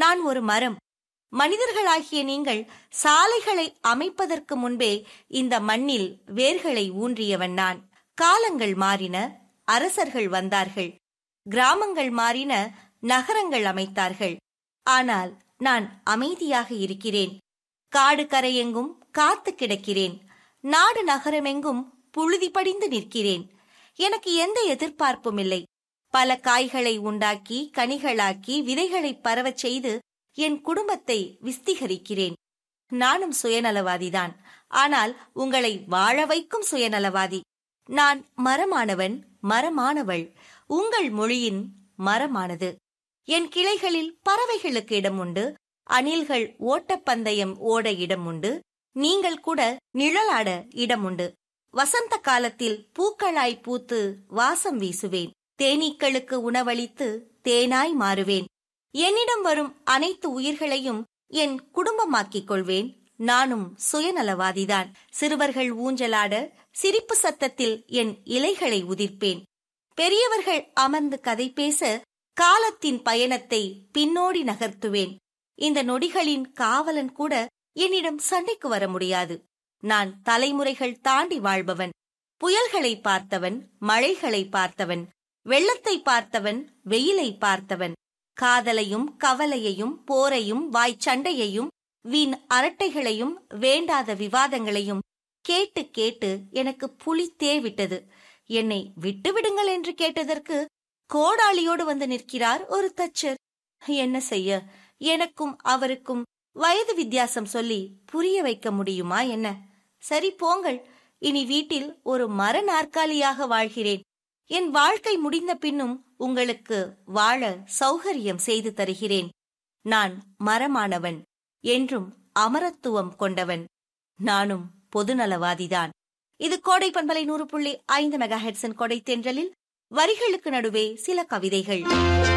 நான் ஒரு மரம். மனிதர்களாகிய நீங்கள் சாலைகளை அமைப்பதற்கு முன்பே இந்த மண்ணில் வேர்களை ஊன்றியவன் நான். காலங்கள் மாறின, அரசர்கள் வந்தார்கள், கிராமங்கள் மாறின, நகரங்கள் அமைத்தார்கள். ஆனால் நான் அமைதியாக இருக்கிறேன். காடு கரையெங்கும் காத்து கிடக்கிறேன். நாடு நகரமெங்கும் புழுதி படிந்து நிற்கிறேன். எனக்கு எந்த எதிர்பார்ப்பும் இல்லை. பல காய்களை உண்டாக்கி, கனிகளாக்கி, விதைகளை பரவச் செய்து என் குடும்பத்தை விஸ்தீகரிக்கிறேன். நானும் சுயநலவாதிதான். ஆனால் உங்களை வாழ வைக்கும் சுயநலவாதி. நான் மரமானவன், மரமானவள். உங்கள் மொழியின் மரமானது. என் கிளைகளில் பறவைகளுக்கு இடம் உண்டு. அணில்கள் ஓட்டப்பந்தயம் ஓட இடம் உண்டு. நீங்கள் கூட நிழலாட இடம் உண்டு. வசந்த காலத்தில் பூக்களாய் பூத்து வாசம் வீசுவேன். தேனீக்களுக்கு உணவளித்து தேனாய் மாறுவேன். என்னிடம் வரும் அனைத்து உயிர்களையும் என் குடும்பமாக்கிக் கொள்வேன். நானும் சுயநலவாதிதான். சிறுவர்கள் ஊஞ்சலாட சிரிப்பு சத்தத்தில் என் இலைகளை உதிர்ப்பேன். பெரியவர்கள் அமர்ந்து கதை பேச காலத்தின் பயணத்தை பின்னோடி நகர்த்துவேன். இந்த நொடிகளின் காவலன் கூட என்னிடம் சண்டைக்கு வர முடியாது. நான் தலைமுறைகள் தாண்டி வாழ்பவன். புயல்களை பார்த்தவன், மழைகளை பார்த்தவன், வெள்ளத்தை பார்த்தவன், வெயிலை பார்த்தவன். காதலையும் கவலையையும் போரையும் வாய்ச்சண்டையையும் வீண் அரட்டைகளையும் வேண்டாத விவாதங்களையும் கேட்டு கேட்டு எனக்கு புளித்தே விட்டது. என்னை விட்டுவிடுங்கள் என்று கேட்டதற்கு கோடாலியோடு வந்து நிற்கிறார் ஒரு தச்சர். என்ன செய்ய? எனக்கும் அவருக்கும் வயது வித்தியாசம் சொல்லி புரிய வைக்க முடியுமா என்ன? சரி போங்கள். இனி வீட்டில் ஒரு மர நாற்காலியாக வாழ்கிறேன். என் வாழ்க்கை முடிந்த பின்னும் உங்களுக்கு வாழ சௌகரியம் செய்து தருகிறேன். நான் மரமானவன், என்றும் அமரத்துவம் கொண்டவன். நானும் பொதுநலவாதிதான். இது கோடை பண்பலை 100.5 மெகாஹெர்ட்ஸின் கொடை தென்றலில் வரிகளுக்கு நடுவே சில கவிதைகள்.